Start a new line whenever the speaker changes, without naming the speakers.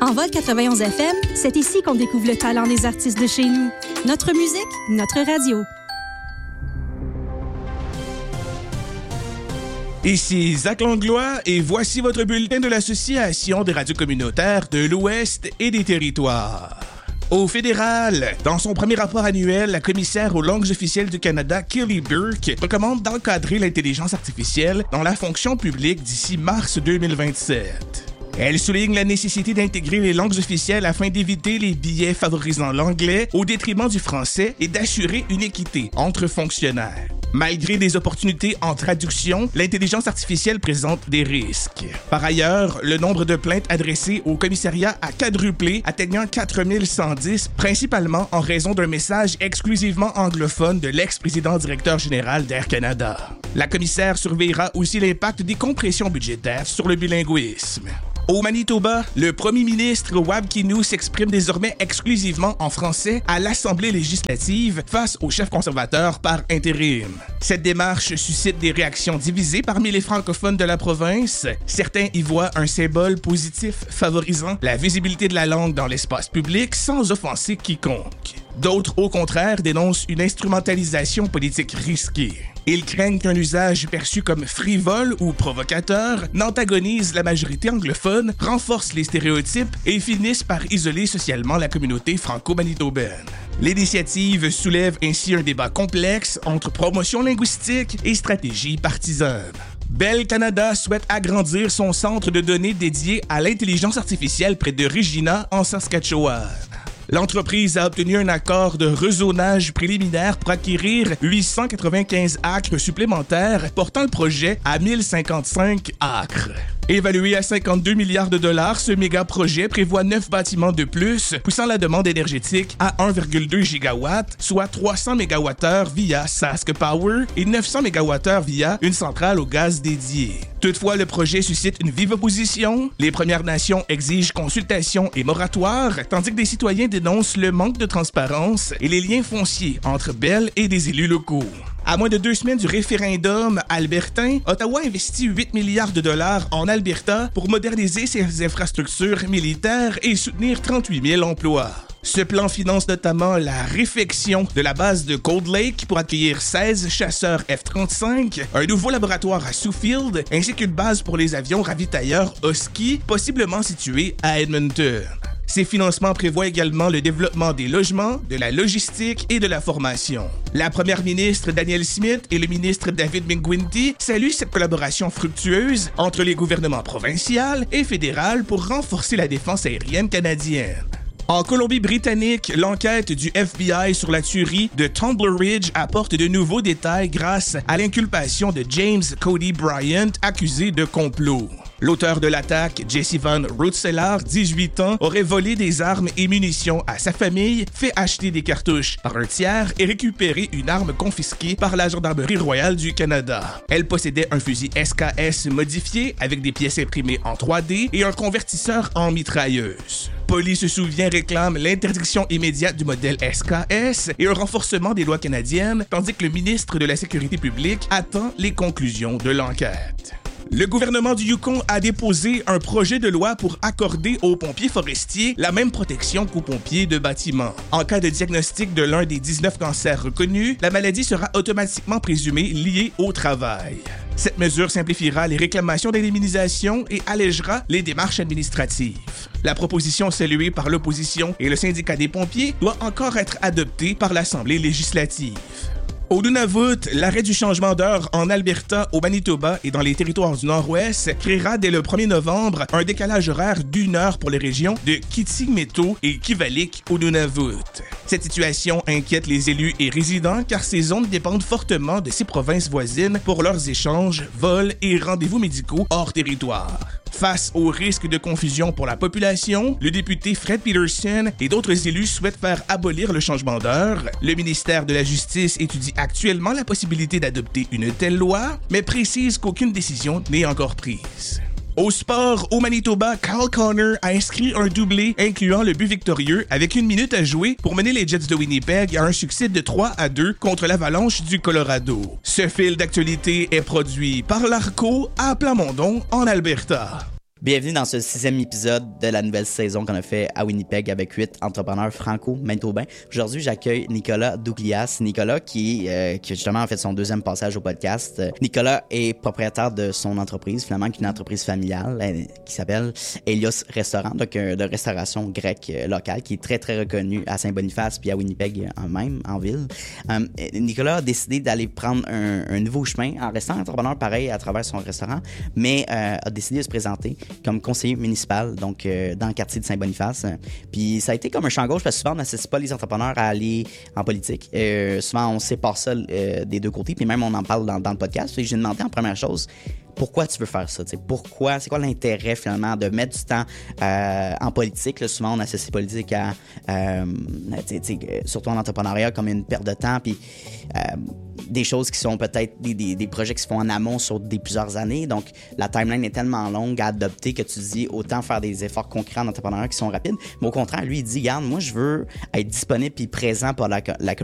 En Vol 91 FM, c'est ici qu'on découvre le talent des artistes de chez nous. Notre musique, notre radio.
Ici Zach Langlois et voici votre bulletin de l'Association des radios communautaires de l'Ouest et des Territoires. Au fédéral, dans son premier rapport annuel, la commissaire aux langues officielles du Canada, Kelly Burke, recommande d'encadrer l'intelligence artificielle dans la fonction publique d'ici mars 2027. Elle souligne la nécessité d'intégrer les langues officielles afin d'éviter les biais favorisant l'anglais au détriment du français et d'assurer une équité entre fonctionnaires. Malgré des opportunités en traduction, l'intelligence artificielle présente des risques. Par ailleurs, le nombre de plaintes adressées au commissariat a quadruplé, atteignant 4110, principalement en raison d'un message exclusivement anglophone de l'ex-président directeur général d'Air Canada. La commissaire surveillera aussi l'impact des compressions budgétaires sur le bilinguisme. Au Manitoba, le premier ministre Wab Kinew s'exprime désormais exclusivement en français à l'Assemblée législative face au chef conservateur par intérim. Cette démarche suscite des réactions divisées parmi les francophones de la province. Certains y voient un symbole positif favorisant la visibilité de la langue dans l'espace public sans offenser quiconque. D'autres, au contraire, dénoncent une instrumentalisation politique risquée. Ils craignent qu'un usage perçu comme frivole ou provocateur n'antagonise la majorité anglophone, renforce les stéréotypes et finisse par isoler socialement la communauté franco-manitobaine. L'initiative soulève ainsi un débat complexe entre promotion linguistique et stratégie partisane. Bell Canada souhaite agrandir son centre de données dédié à l'intelligence artificielle près de Regina, en Saskatchewan. L'entreprise a obtenu un accord de rezonage préliminaire pour acquérir 895 acres supplémentaires, portant le projet à 1055 acres. Évalué à 52 milliards de dollars, ce méga-projet prévoit 9 bâtiments de plus, poussant la demande énergétique à 1,2 gigawatts, soit 300 mégawattheures via Sask Power et 900 mégawattheures via une centrale au gaz dédiée. Toutefois, le projet suscite une vive opposition. Les Premières Nations exigent consultation et moratoire, tandis que des citoyens dénoncent le manque de transparence et les liens fonciers entre Bell et des élus locaux. À moins de 2 semaines du référendum albertain, Ottawa investit 8 milliards de dollars en Alberta pour moderniser ses infrastructures militaires et soutenir 38 000 emplois. Ce plan finance notamment la réfection de la base de Cold Lake pour accueillir 16 chasseurs F-35, un nouveau laboratoire à Suffield, ainsi qu'une base pour les avions ravitailleurs Husky, possiblement située à Edmonton. Ces financements prévoient également le développement des logements, de la logistique et de la formation. La première ministre Danielle Smith et le ministre David McGuinty saluent cette collaboration fructueuse entre les gouvernements provincial et fédéral pour renforcer la défense aérienne canadienne. En Colombie-Britannique, l'enquête du FBI sur la tuerie de Tumbler Ridge apporte de nouveaux détails grâce à l'inculpation de James Cody Bryant, accusé de complot. L'auteur de l'attaque, Jesse Van Roetseelaar, 18 ans, aurait volé des armes et munitions à sa famille, fait acheter des cartouches par un tiers et récupéré une arme confisquée par la Gendarmerie royale du Canada. Elle possédait un fusil SKS modifié avec des pièces imprimées en 3D et un convertisseur en mitrailleuse. Police se souvient réclame l'interdiction immédiate du modèle SKS et un renforcement des lois canadiennes, tandis que le ministre de la Sécurité publique attend les conclusions de l'enquête. Le gouvernement du Yukon a déposé un projet de loi pour accorder aux pompiers forestiers la même protection qu'aux pompiers de bâtiment. En cas de diagnostic de l'un des 19 cancers reconnus, la maladie sera automatiquement présumée liée au travail. Cette mesure simplifiera les réclamations d'indemnisation et allégera les démarches administratives. La proposition saluée par l'opposition et le syndicat des pompiers doit encore être adoptée par l'Assemblée législative. Au Nunavut, l'arrêt du changement d'heure en Alberta, au Manitoba et dans les territoires du Nord-Ouest créera dès le 1er novembre un décalage horaire d'1 heure pour les régions de Kitikmeto et Kivalliq au Nunavut. Cette situation inquiète les élus et résidents car ces zones dépendent fortement de ces provinces voisines pour leurs échanges, vols et rendez-vous médicaux hors territoire. Face au risque de confusion pour la population, le député Fred Peterson et d'autres élus souhaitent faire abolir le changement d'heure. Le ministère de la Justice étudie actuellement la possibilité d'adopter une telle loi, mais précise qu'aucune décision n'est encore prise. Au sport, au Manitoba, Kyle Connor a inscrit un doublé incluant le but victorieux avec 1 minute à jouer pour mener les Jets de Winnipeg à un succès de 3-2 contre l'Avalanche du Colorado. Ce fil d'actualité est produit par l'Arco à Plamondon, en Alberta.
Bienvenue dans ce 6e épisode de la nouvelle saison qu'on a fait à Winnipeg avec 8 entrepreneurs franco-manitobains. Aujourd'hui, j'accueille Nicolas Douglas. Nicolas qui justement a fait son 2e passage au podcast. Nicolas est propriétaire de son entreprise, finalement, qui est une entreprise familiale qui s'appelle Elios Restaurant, donc de restauration grecque locale, qui est très, très reconnue à Saint-Boniface puis à Winnipeg même, en ville. Nicolas a décidé d'aller prendre un nouveau chemin en restant entrepreneur pareil à travers son restaurant, mais a décidé de se présenter comme conseiller municipal, donc dans le quartier de Saint-Boniface. Puis ça a été comme un champ gauche parce que souvent on n'associe pas les entrepreneurs à aller en politique. Souvent on sépare ça des deux côtés, puis même on en parle dans le podcast. J'ai demandé en première chose, pourquoi tu veux faire ça? Pourquoi? C'est quoi l'intérêt finalement de mettre du temps en politique? Là, souvent, on associe politique à, surtout en entrepreneuriat, comme une perte de temps, puis des choses qui sont peut-être des projets qui se font en amont sur plusieurs années. Donc, la timeline est tellement longue à adopter que tu dis autant faire des efforts concrets en entrepreneuriat qui sont rapides. Mais au contraire, lui, il dit, regarde, moi, je veux être disponible puis présent pour la communauté